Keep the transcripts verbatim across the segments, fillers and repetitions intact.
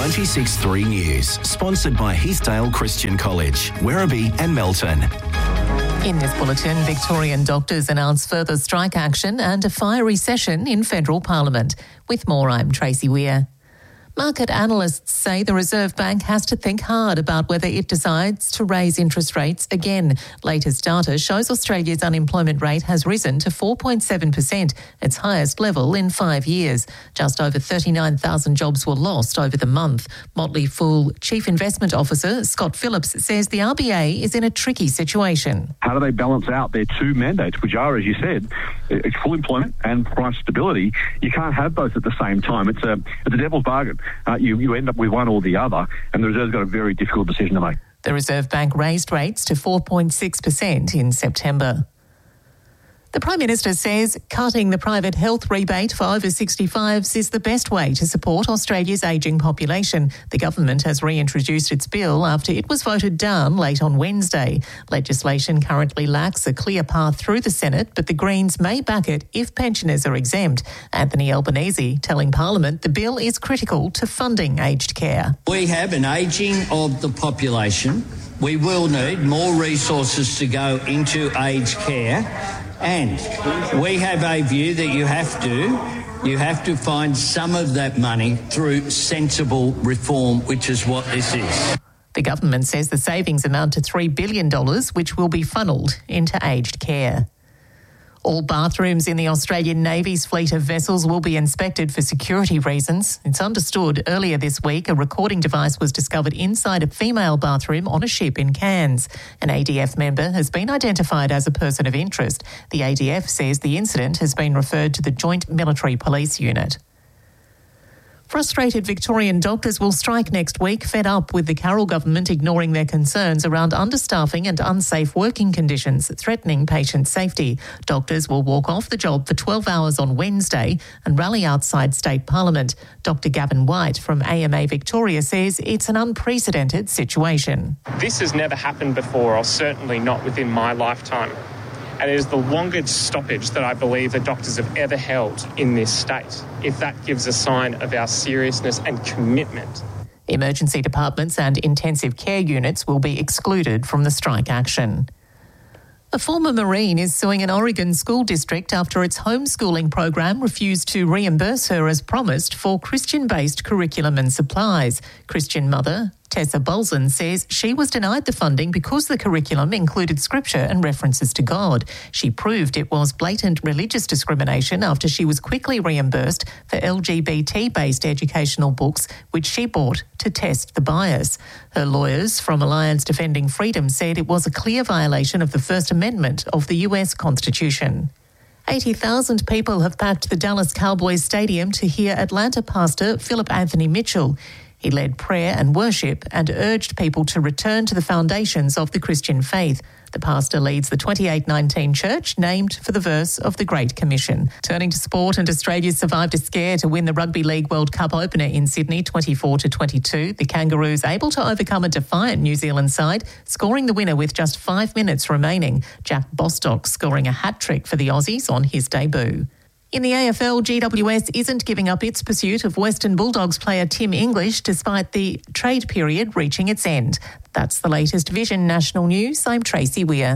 ninety-six point three News, sponsored by Heathdale Christian College, Werribee and Melton. In this bulletin, Victorian doctors announce further strike action and a fiery session in federal parliament. With more, I'm Tracy Weir. Market analysts say the Reserve Bank has to think hard about whether it decides to raise interest rates again. Latest data shows Australia's unemployment rate has risen to four point seven percent, its highest level in five years. Just over thirty-nine thousand jobs were lost over the month. Motley Fool Chief Investment Officer Scott Phillips says the R B A is in a tricky situation. How do they balance out their two mandates, which are, as you said, it's full employment and price stability? You can't have both at the same time. It's a, it's a devil's bargain. Uh, you, you end up with one or the other, and the Reserve's got a very difficult decision to make. The Reserve Bank raised rates to four point six percent in September. The Prime Minister says cutting the private health rebate for over sixty-fives is the best way to support Australia's ageing population. The government has reintroduced its bill after it was voted down late on Wednesday. Legislation currently lacks a clear path through the Senate, but the Greens may back it if pensioners are exempt. Anthony Albanese telling Parliament the bill is critical to funding aged care. We have an ageing of the population. We will need more resources to go into aged care. And we have a view that you have to, you have to find some of that money through sensible reform, which is what this is. The government says the savings amount to three billion dollars, which will be funnelled into aged care. All bathrooms in the Australian Navy's fleet of vessels will be inspected for security reasons. It's understood earlier this week a recording device was discovered inside a female bathroom on a ship in Cairns. An A D F member has been identified as a person of interest. The A D F says the incident has been referred to the Joint Military Police Unit. Frustrated Victorian doctors will strike next week, fed up with the Carroll government ignoring their concerns around understaffing and unsafe working conditions threatening patient safety. Doctors will walk off the job for twelve hours on Wednesday and rally outside State Parliament. Doctor Gavin White from A M A Victoria says it's an unprecedented situation. This has never happened before, or certainly not within my lifetime. And it is the longest stoppage that I believe the doctors have ever held in this state, if that gives a sign of our seriousness and commitment. Emergency departments and intensive care units will be excluded from the strike action. A former Marine is suing an Oregon school district after its homeschooling program refused to reimburse her as promised for Christian-based curriculum and supplies. Christian mother Tessa Bolson says she was denied the funding because the curriculum included scripture and references to God. She proved it was blatant religious discrimination after she was quickly reimbursed for L G B T-based educational books, which she bought to test the bias. Her lawyers from Alliance Defending Freedom said it was a clear violation of the First Amendment of the U S Constitution. eighty thousand people have packed the Dallas Cowboys Stadium to hear Atlanta pastor Philip Anthony Mitchell. He led prayer and worship and urged people to return to the foundations of the Christian faith. The pastor leads the twenty-eight nineteen church, named for the verse of the Great Commission. Turning to sport, and Australia survived a scare to win the Rugby League World Cup opener in Sydney, twenty-four to twenty-two. The Kangaroos able to overcome a defiant New Zealand side, scoring the winner with just five minutes remaining. Jack Bostock scoring a hat-trick for the Aussies on his debut. In the A F L, G W S isn't giving up its pursuit of Western Bulldogs player Tim English despite the trade period reaching its end. That's the latest Vision National News. I'm Tracy Weir.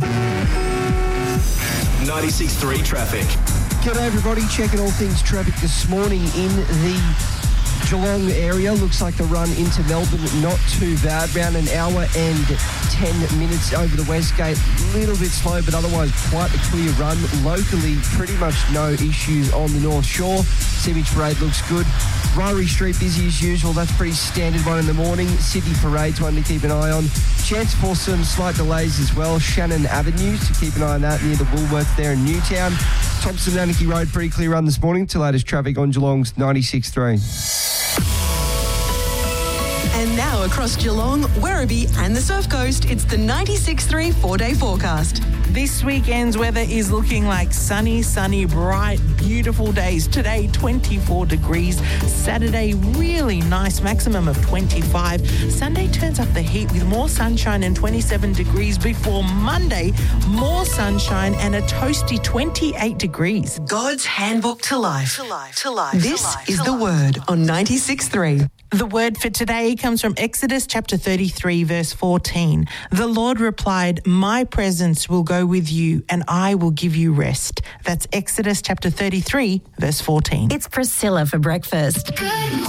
ninety-six point three traffic. G'day everybody, checking all things traffic this morning in the Geelong area. Looks like the run into Melbourne not too bad. Around an hour and ten minutes over the West Gate. A little bit slow, but otherwise quite a clear run. Locally, pretty much no issues on the North Shore. Sewage Parade looks good. Ryrie Street busy as usual. That's pretty standard one in the morning. Sydney Parade's one to keep an eye on. Chance for some slight delays as well. Shannon Avenue, so keep an eye on that near the Woolworth there in Newtown. Thompson Nanaki Road, pretty clear run this morning. To latest traffic on Geelong's ninety-six point three. And now across Geelong, Werribee and the Surf Coast, it's the ninety-six point three four-day forecast. This weekend's weather is looking like sunny, sunny, bright, beautiful days. Today, twenty-four degrees. Saturday, really nice, maximum of twenty-five. Sunday turns up the heat with more sunshine and twenty-seven degrees before Monday, more sunshine and a toasty twenty-eight degrees. God's Handbook to Life. To life. To life. This to life, is to the life. Word on ninety-six point three. The word for today comes from Exodus chapter thirty-three, verse fourteen. The Lord replied, "My presence will go with you and I will give you rest." That's Exodus chapter thirty-three, verse fourteen. It's Priscilla for breakfast.